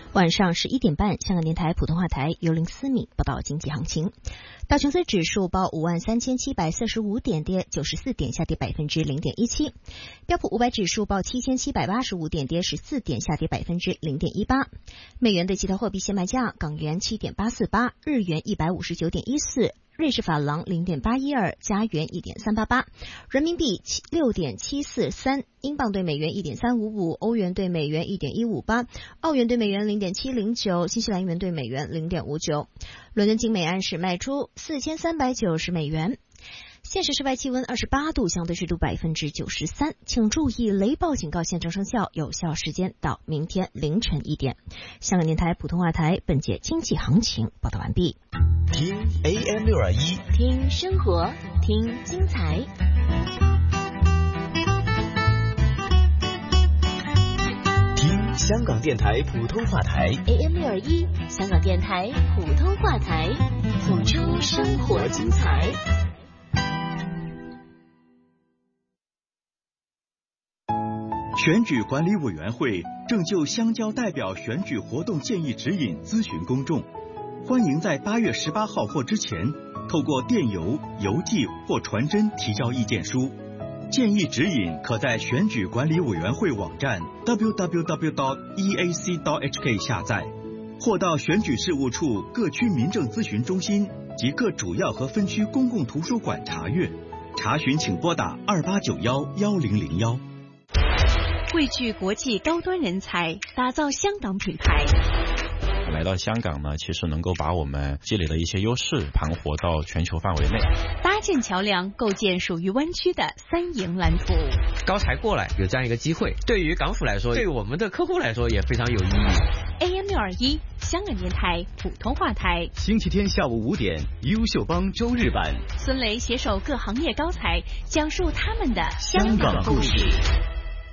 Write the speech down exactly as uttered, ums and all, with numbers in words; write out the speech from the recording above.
晚上十一点半，香港电台普通话台由林思敏报道经济行情。道琼斯指数报五万三千七百四十五点，跌九十四点，下跌百分之零点一七。标普五百指数报七千七百八十五点，跌十四点，下跌百分之零点一八。美元对其他货币现卖价：港元七点八四八，日元一百五十九点一四。瑞士法郎零点八一二，加元一点三八八，人民币六点七四三，英镑对美元一点三五五，欧元对美元一点一五八，澳元对美元零点七零九，新西兰元对美元零点五九。伦敦金每安士卖出四千三百九十美元。现时室外气温二十八度，相对湿度百分之九十三。请注意雷暴警告现正生效，有效时间到明天凌晨一点。香港电台普通话台本节经济行情报道完毕。 听 A M 六二一， 听生活，听精彩。 听香港电台普通话台 A M 六二一，香港电台普通话台，谱出生活精彩。 选举管理委员会正就乡郊代表选举活动建议指引咨询公众，欢迎在八月十八号或之前透过电邮、邮寄或传真提交意见书。建议指引可在选举管理委员会网站 double-u double-u double-u 点 e a c 点 h k 下载，或到选举事务处各区民政咨询中心及各主要和分区公共图书馆查阅。查询请拨打二八九幺幺零零幺。 汇聚国际高端人才，打造香港品牌。 来到香港呢，其实能够把我们积累的一些优势盘活到全球范围内， 搭建桥梁，构建属于湾区的三赢蓝图。 高才过来有这样一个机会，对于港府来说，对于我们的客户来说也非常有意义。 A M 六二一，香港电台普通话台， 星期天下午五点，优秀帮周日版， 孙雷携手各行业高才，讲述他们的香港故事。